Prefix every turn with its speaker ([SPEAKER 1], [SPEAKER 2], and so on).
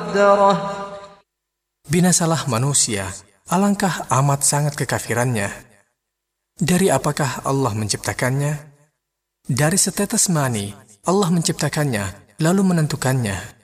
[SPEAKER 1] قدره.
[SPEAKER 2] Binasalah manusia, alangkah amat sangat kekafirannya. Dari apakah Allah menciptakannya? Dari setetes mani, Allah menciptakannya, lalu menentukannya.